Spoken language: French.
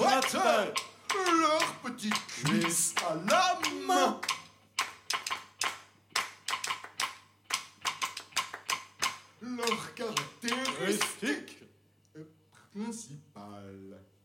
explorateurs, leurs petites cuisses à la main. Leur caractéristique principale.